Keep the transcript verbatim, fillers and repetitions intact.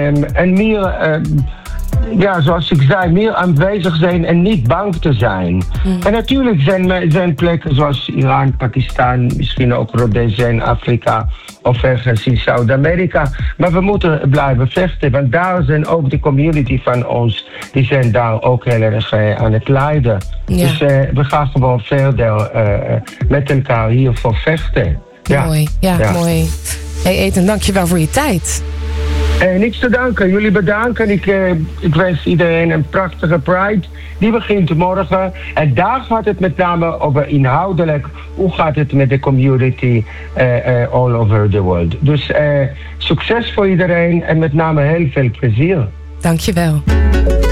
Um, en meer, um, ja, zoals ik zei, meer aanwezig zijn en niet bang te zijn. Mm. En natuurlijk zijn, zijn plekken zoals Iran, Pakistan, misschien ook Rhodesia in Afrika of ergens in Zuid-Amerika. Maar we moeten blijven vechten, want daar zijn ook de community van ons, die zijn daar ook heel erg uh, aan het lijden. Ja. Dus uh, we gaan gewoon verder uh, met elkaar hiervoor vechten. Ja. Mooi, ja, ja, mooi. Hey Ethan, dankjewel voor je tijd. Eh, niks te danken. Jullie bedanken. Ik, eh, ik wens iedereen een prachtige Pride. Die begint morgen. En daar gaat het met name over inhoudelijk. Hoe gaat het met de community uh, uh, all over the world. Dus uh, succes voor iedereen en met name heel veel plezier. Dankjewel.